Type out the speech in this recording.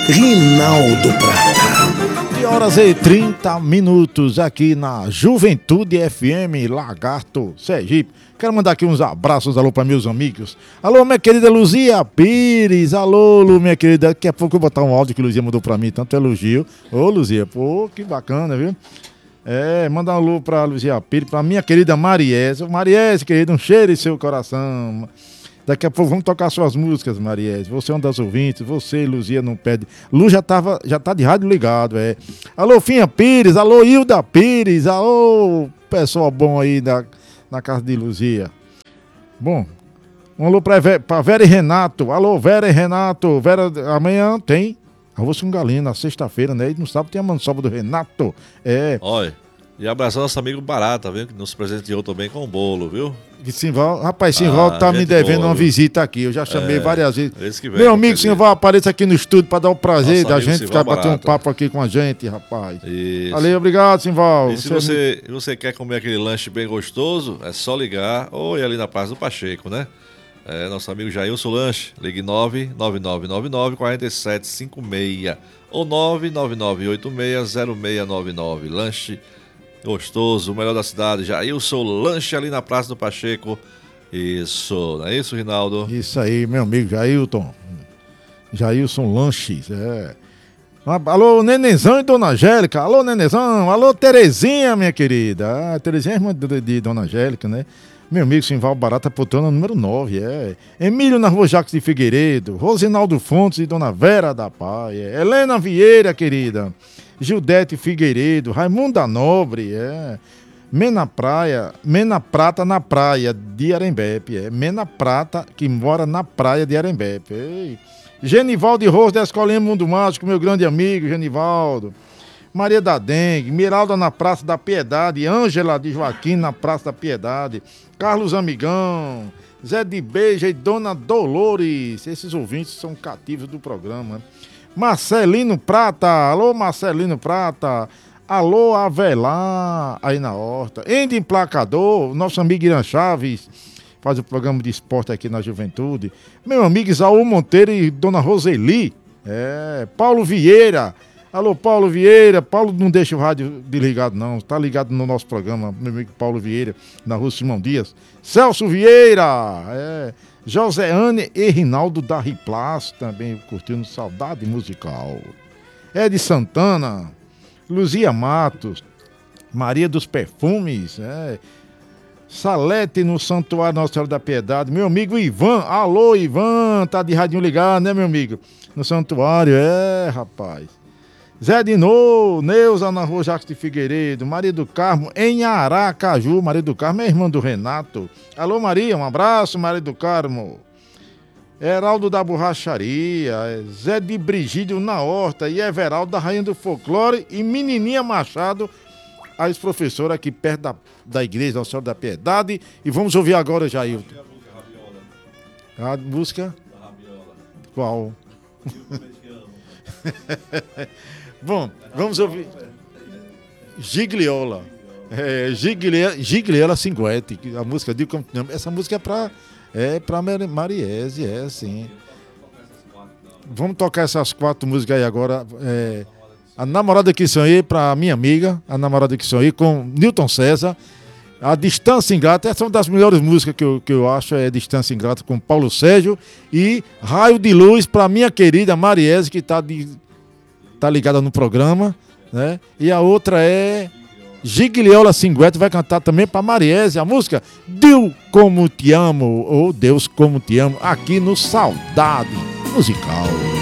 Rinaldo Prata. 11h30 aqui na Juventude FM, Lagarto, Sergipe. Quero mandar aqui uns abraços, alô para meus amigos. Alô, minha querida Luzia Pires. Alô, Lu, minha querida. Daqui a pouco eu vou botar um áudio que Luzia mandou para mim, tanto elogio. Ô, Luzia, pô, que bacana, viu? Mandar um alô pra Luzia Pires, pra minha querida Mariese. Mariese, querida, um cheiro em seu coração. Daqui a pouco vamos tocar suas músicas, Mariese. Você é uma das ouvintes, você, Luzia, não pede. Lu já tá de rádio ligado, Alô, Finha Pires, alô, Hilda Pires, alô, pessoal bom aí na casa de Luzia. Bom, um alô pra Vera e Renato. Alô, Vera e Renato. Vera, amanhã tem arroz com galinha, na sexta-feira, né? E no sábado tem a mansoba do Renato. Olha, e abraçar nosso amigo Barata, viu? Que nos presenteou também com um bolo, viu? Rapaz, Simval tá me devendo boa, uma viu? visita aqui. Eu já chamei várias vezes. Meu amigo Simval apareça aqui no estúdio para dar o prazer Nosso da amigo gente ficar Simval bater um Barata. papo aqui com a gente, rapaz. Isso. Valeu, obrigado, Simval. E se você quer comer aquele lanche bem gostoso, é só ligar ou ir ali na Praça do Pacheco, né? Nosso amigo Jailson Lanche, ligue 99999-4756 ou 999860699. Lanche gostoso, o melhor da cidade. Jailson Lanche ali na Praça do Pacheco. Isso, não é isso, Rinaldo? Isso aí, meu amigo Jailson Lanches, Alô, Nenenzão e Dona Angélica. Alô, Nenenzão. Alô, Terezinha, minha querida. Terezinha é irmã de Dona Angélica, né? Meu amigo Simval Barata, Poltrona número 9, Emílio na Rua Jacques de Figueiredo, Rosinaldo Fontes e Dona Vera da Pai, Helena Vieira, querida, Gildete Figueiredo, Raimundo da Nobre, Mena Prata na praia de Arembepe, Mena Prata que mora na praia de Arembepe. Genivaldo Rosa da Escolinha Mundo Mágico, meu grande amigo Genivaldo. Maria da Dengue, Miralda na Praça da Piedade, Ângela de Joaquim na Praça da Piedade, Carlos Amigão, Zé de Beija e Dona Dolores. Esses ouvintes são cativos do programa. Marcelino Prata, alô Marcelino Prata, alô Avelar, aí na Horta. Ende Emplacador, nosso amigo Irã Chaves, faz o programa de esporte aqui na Juventude. Meu amigo Isaú Monteiro e Dona Roseli, Paulo Vieira. Alô, Paulo Vieira. Paulo não deixa o rádio desligado, não. Tá ligado no nosso programa, meu amigo Paulo Vieira, na Rua Simão Dias. Celso Vieira. Joséane e Rinaldo da Riplas, também curtindo Saudade Musical. Ed Santana. Luzia Matos. Maria dos Perfumes. Salete no Santuário Nossa Senhora da Piedade. Meu amigo Ivan. Alô, Ivan. Tá de radinho ligado, né, meu amigo? No Santuário, rapaz. Zé Dinô, Neuza na Rua Jacques de Figueiredo, Maria do Carmo em Aracaju. Maria do Carmo é irmã do Renato. Alô, Maria, um abraço, Maria do Carmo. Heraldo da Borracharia, Zé de Brigídio na Horta e Everaldo da Rainha do Folclore e Menininha Machado, a ex-professora aqui perto da igreja Nossa Senhora da Piedade. E vamos ouvir agora, Jailton. A música? Qual? Bom, vamos ouvir Gigliola. Gigliola Cinguete, a música de essa música é pra Mariese, sim. Vamos tocar essas 4 músicas aí agora. A Namorada que Sonhei pra minha amiga, A Namorada que Sonhei com Newton César. A Distância Ingrata, essa é uma das melhores músicas que eu acho, Distância Ingrata com Paulo Sérgio. E Raio de Luz pra minha querida Mariese, que tá ligada no programa, né? E a outra é Gigliola Cinguete, vai cantar também para Mariese, a música Deus Como Te Amo, ou Deus Como Te Amo, aqui no Saudade Musical.